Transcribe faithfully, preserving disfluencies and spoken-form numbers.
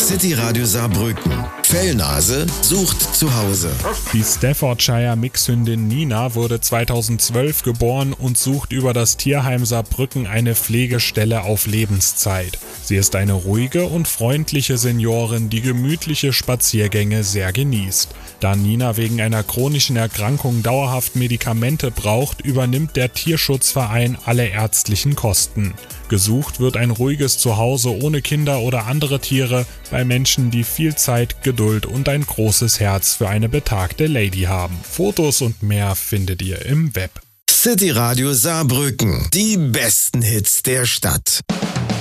City Radio Saarbrücken. Fellnase sucht zu Hause. Die Staffordshire Mixhündin Nina wurde zweitausendzwölf geboren und sucht über das Tierheim Saarbrücken eine Pflegestelle auf Lebenszeit. Sie ist eine ruhige und freundliche Seniorin, die gemütliche Spaziergänge sehr genießt. Da Nina wegen einer chronischen Erkrankung dauerhaft Medikamente braucht, übernimmt der Tierschutzverein alle ärztlichen Kosten. Gesucht wird ein ruhiges Zuhause ohne Kinder oder andere Tiere bei Menschen, die viel Zeit, Geduld und ein großes Herz für eine betagte Lady haben. Fotos und mehr findet ihr im Web. City Radio Saarbrücken. Die besten Hits der Stadt.